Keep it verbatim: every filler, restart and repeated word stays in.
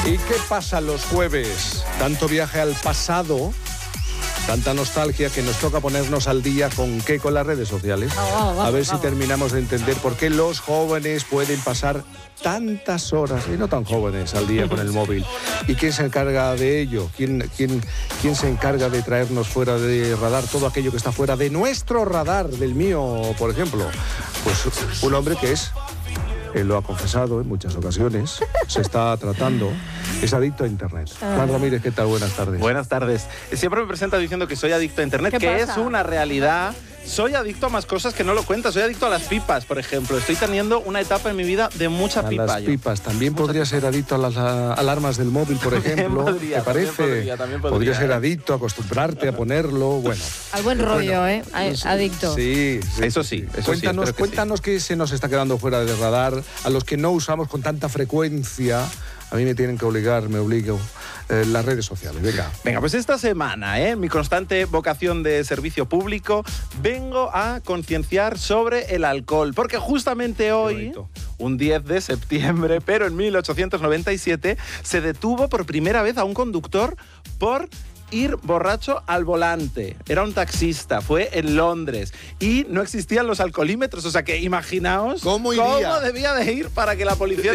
¿Y qué pasa los jueves? Tanto viaje al pasado, tanta nostalgia que nos toca ponernos al día con qué, con las redes sociales. Vamos, vamos, vamos, a ver si vamos. terminamos de entender por qué los jóvenes pueden pasar tantas horas, y no tan jóvenes, al día con el móvil. ¿Y quién se encarga de ello? ¿Quién, quién, quién se encarga de traernos fuera de radar todo aquello que está fuera de nuestro radar, del mío, por ejemplo? Pues un hombre que es... Él lo ha confesado en muchas ocasiones, se está tratando, es adicto a Internet. Juan Ramírez, ¿qué tal? Buenas tardes. Buenas tardes. Siempre me presenta diciendo que soy adicto a Internet, ¿Qué que pasa? es una realidad. Soy adicto a más cosas que no lo cuentas. Soy adicto a las pipas, por ejemplo. Estoy teniendo una etapa en mi vida de mucha A pipa. las yo. pipas. También podría ser adicto a las a, alarmas del móvil, por También ejemplo. podría, ¿Te parece? también podría, también podría, Podría ser ¿eh? adicto, acostumbrarte a ponerlo. Bueno. Al buen rollo, ¿eh? A- Adicto. Sí, sí, Eso sí, eso sí, Cuéntanos, espero que cuéntanos qué se nos está quedando fuera de radar, a los que no usamos con tanta frecuencia. A mí me tienen que obligar, me obligo, eh, las redes sociales. Venga. Venga, pues esta semana, ¿eh? mi constante vocación de servicio público, vengo a concienciar sobre el alcohol. Porque justamente hoy, bonito. un diez de septiembre, pero en mil ochocientos noventa y siete, se detuvo por primera vez a un conductor por ir borracho al volante. Era un taxista, fue en Londres y no existían los alcoholímetros, o sea que imaginaos ¿Cómo iría? debía de ir para que la policía